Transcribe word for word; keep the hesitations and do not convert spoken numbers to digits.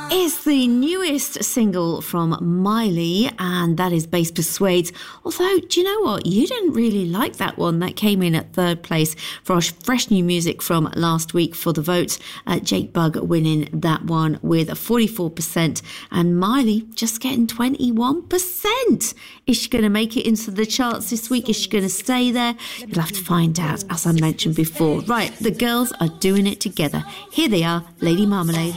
It's the newest single from Miley, and that is Bass Persuades. Although, do you know what? You didn't really like that one. That came in at third place for our fresh new music from last week for the vote. Uh, Jake Bugg winning that one with forty-four percent, and Miley just getting twenty-one percent. Is she going to make it into the charts this week? Is she going to stay there? You'll have to find out, as I mentioned before. Right, the girls are doing it together. Here they are, Lady Marmalade.